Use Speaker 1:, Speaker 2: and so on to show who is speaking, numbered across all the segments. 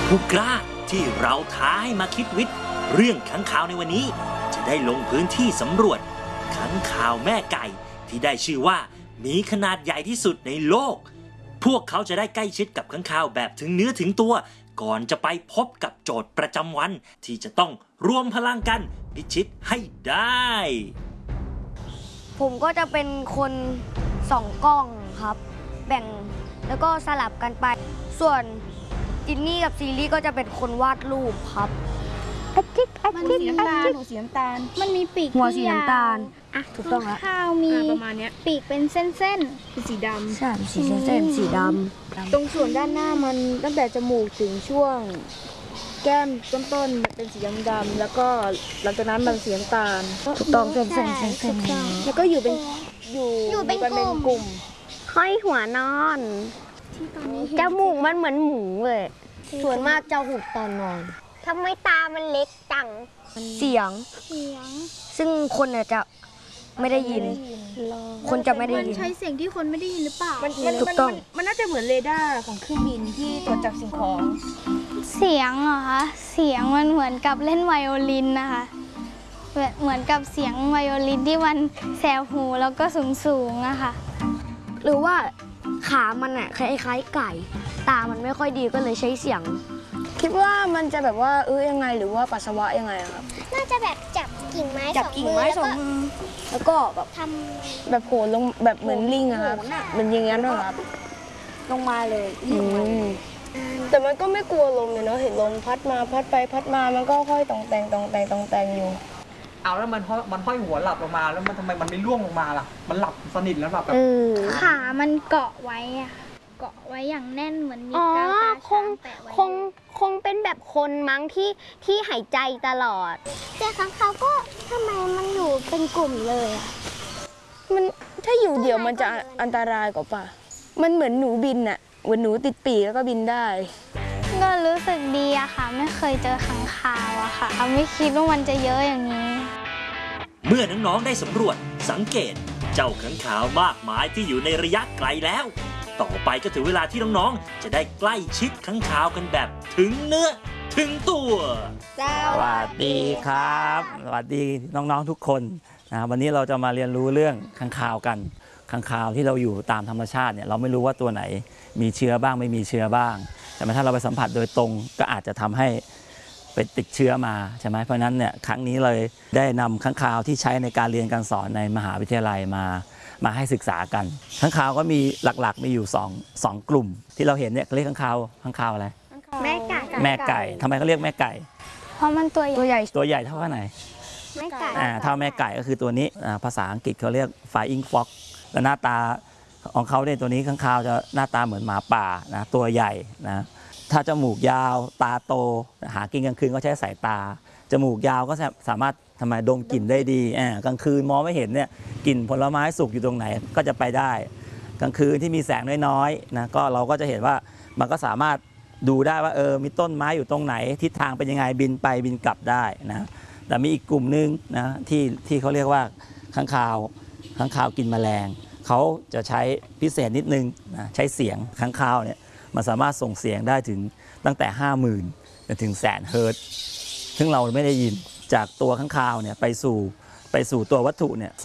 Speaker 1: ผู้กล้าที่เราท้าให้มาคิดวิทย์เรื่องค้างคาวในวันนี้จะได้ลงพื้นที่สำรวจค้างคาวแม่ไก่ที่ได้ชื่อว่ามีขนาดใหญ่ที่สุดในโลกพวกเขาจะได้ใกล้ชิดกับค้างคาวแบบถึงเนื้อถึงตัวก่อนจะไปพบกับโจทย์ประจำวันที่จะต้องรวมพลังกันพิชิตให้ได้
Speaker 2: ผมก็จะเป็นคนส่องกล้องครับแบ่งแล้วก็สลับกันไปส่วนจินนี่กับซีรีส์ก็จะเป็นคนวาดรูปครับ
Speaker 3: มันสีน้ำตาลหัวสีน้ำตาลมันมีปีก
Speaker 2: หัวสีน้ำตาลถูกต้องแล้ว
Speaker 3: ข้าวมีประมาณนี้ปีกเป็นเส้นเป็นสีดำ
Speaker 2: ใช่สีเส้นสีดำ
Speaker 3: ตรงส่วนด้านหน้ามันตั้งแต่จมูกถึงช่วงแก้มต้นมันเป็นสีดำๆแล้วก็หลังจากนั้นมันสีน้ำตาล
Speaker 2: ถูกต้องเส้น
Speaker 3: แล้วก็อยู่เป็นกลุ่ม
Speaker 2: ห้อยหัวนอนจมูกมันเหมือนหมูเลยส่วนมากจะหุบตอนนอน
Speaker 4: ทำไมตามันเล็กจัง
Speaker 2: เสียงซึ่งคนจะไม่ได้ยินคนจะไม่ได้ยิน
Speaker 3: มันใช้เสียงที่คนไม่ได้ยินหรือเปล่า
Speaker 2: ถูกต้อง
Speaker 3: มันน่าจะเหมือนเรดาร์ของเครื่องบินที่ตรวจจับสิ่งของ
Speaker 4: เสียงเหรอคะเสียงมันเหมือนกับเล่นไวโอลินนะคะเหมือนกับเสียงไวโอลินที่มันแสบหูแล้วก็สูงอะค่ะ
Speaker 2: หรือว่าขามันคล้ายๆไก่ตามันไม่ค่อยดีก็เลยใช้เสียงคิดว่ามันจะแบบว่ายังไงหรือว่าปัสสาวะยังไงครับ
Speaker 4: น่าจะแบบจับกิ่งไม้
Speaker 2: สองมือแล้วก็แบบ
Speaker 4: ทำ
Speaker 3: แบบโผล่ลงแบบเหมือนลิงอะครับเหมือนอย่างนั้นนะครับ
Speaker 2: ลงมาเลย
Speaker 3: แต่มันก็ไม่กลัวลมเลยเนาะเห็นลมพัดมาพัดไปพัดมามันก็ค่อยตองแต่งอยู่
Speaker 5: เอาแล้วมันห้อยหัวหลับลงมาแล้วมันทำไมมันไม่ร่วงลงมาล่ะมันหลับสนิทแล้วแบบ
Speaker 4: ขามันเกาะไว้อะเกาะไว้อย่างแน่นเหมือนมีกาวตาช้างแปะไว้
Speaker 2: คงเป็นแบบคนมั้งที่หายใจตลอด
Speaker 4: แต่ค้างคาวก็ทำไมมันอยู่เป็นกลุ่มเลย
Speaker 3: มันถ้าอยู่เดี่ยวมันจะอันตรายกว่าป่ะมันเหมือนหนูบินอะเหมือนหนูติดปีกแล้วก็บินได้
Speaker 4: ก็รู้สึกดีอะค่ะไม่เคยเจอค้างคาวอะค่ะไม่คิดว่ามันจะเยอะอย่างนี้
Speaker 1: เมื่อน้องๆได้สำรวจสังเกตเจ้าค้างคาวมากมายที่อยู่ในระยะไกลแล้วต่อไปก็ถึงเวลาที่น้องๆจะได้ใกล้ชิดค้างคาวกันแบบถึงเนื้อถึงตัว
Speaker 6: สวัสดีครับสวัสดีน้องๆทุกคนนะวันนี้เราจะมาเรียนรู้เรื่องค้างคาวกันค้างคาวที่เราอยู่ตามธรรมชาติเนี่ยเราไม่รู้ว่าตัวไหนมีเชื้อบ้างไม่มีเชื้อบ้างแต่ถ้าเราไปสัมผัสโดยตรงก็อาจจะทำให้ไปติดเชื้อมาใช่ไหมเพราะนั้นเนี่ยครั้งนี้เลยได้นำค้างคาวที่ใช้ในการเรียนการสอนในมหาวิทยาลัยมาให้ศึกษากันค้างคาวก็มีหลักๆมีอยู่สองกลุ่มที่เราเห็นเนี่ยเรียกค้างคาวอะไร
Speaker 4: แม่ไก่
Speaker 6: ทำไมเขาเรียกแม่ไก่
Speaker 4: เพราะมันตัวใหญ่
Speaker 6: เท่าไหน
Speaker 4: แม่ไก่
Speaker 6: เท่าแม่ไก่ก็คือตัวนี้ภาษาอังกฤษเขาเรียก flying fox และหน้าตาของเขาเนี่ยตัวนี้ค้างคาวจะหน้าตาเหมือนหมาป่านะตัวใหญ่นะถ้าจมูกยาวตาโตหากินกลางคืนก็ใช้สายตาจมูกยาวก็สามารถทำไมดมกลิ่นได้ดีกลางคืนมองไม่เห็นเนี่ยกลิ่นผลไม้สุกอยู่ตรงไหนก็จะไปได้กลางคืนที่มีแสงน้อยๆนะก็เราก็จะเห็นว่ามันก็สามารถดูได้ว่ามีต้นไม้อยู่ตรงไหนทิศทางเป็นยังไงบินไปบินกลับได้นะแต่มีอีกกลุ่มนึงนะที่เขาเรียกว่าค้างคาวกินแมลงเขาจะใช้พิเศษนิดนึงนะใช้เสียงค้างคาวเนี่ยมันสามารถส่งเสียงได้ถึงตั้งแต่ 50,000 จนถึง100,000 เฮิรตซ์ซึ่งเราไม่ได้ยินจากตัวค้างคาวเนี่ยไปสู่ตัววัตถุเนี่ย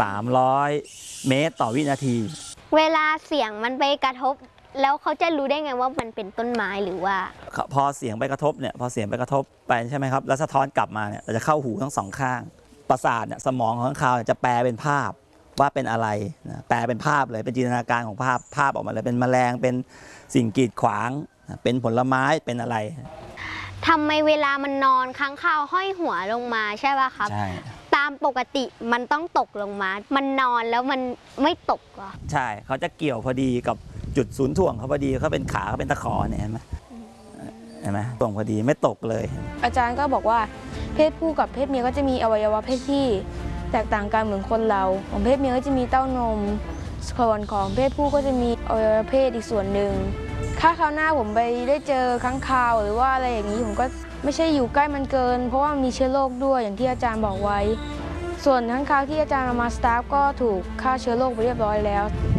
Speaker 6: 300 เมตรต่อวินาที
Speaker 2: เวลาเสียงมันไปกระทบแล้วเขาจะรู้ได้ไงว่ามันเป็นต้นไม้หรือว่า
Speaker 6: พอเสียงไปกระทบไปใช่ไหมครับแล้วสะท้อนกลับมาเนี่ยจะเข้าหูทั้งสองข้างประสาทเนี่ยสมองของค้างคาวจะแปลเป็นภาพว่าเป็นอะไรนะแปลเป็นภาพเลยเป็นจินตนาการของภาพออกมาเลยเป็นแมลงเป็นสิ่งกีดขวางเป็นผลไม้เป็นอะไร
Speaker 2: ทำไมเวลามันนอนค้างคาวห้อยหัวลงมาใช่ป่ะครับ
Speaker 6: ใช่
Speaker 2: ตามปกติมันต้องตกลงมามันนอนแล้วมันไม่ตกเหรอ
Speaker 6: ใช่เขาจะเกี่ยวพอดีกับจุดศูนย์ถ่วงเขาพอดีเขาเป็นขาเขาเป็นตะขอเนี่ยเห็นไหมถ่วงพอดีไม่ตกเลย
Speaker 3: อาจารย์ก็บอกว่าเพศผู้กับเพศเมียก็จะมีอวัยวะเพศที่แตกต่างกันเหมือนคนเราของเพศเมียก็จะมีเต้านมส่วนของเพศผู้ก็จะมีอวัยวะเพศอีกส่วนหนึ่งถ้าคราวหน้าผมไปได้เจอค้างคาวหรือว่าอะไรอย่างนี้ผมก็ไม่ใช่อยู่ใกล้มันเกินเพราะว่ามีเชื้อโรคด้วยอย่างที่อาจารย์บอกไว้ส่วนค้างคาวที่อาจารย์เอามาสตาร์ฟก็ถูกฆ่าเชื้อโรคไปเรียบร้อยแล้ว